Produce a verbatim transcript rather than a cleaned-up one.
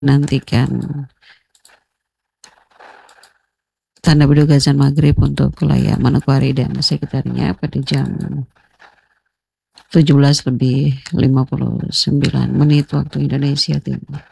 Nantikan tanda bedug azan maghrib untuk wilayah Manokwari dan sekitarnya pada jam tujuh belas lebih lima puluh sembilan menit waktu Indonesia Timur.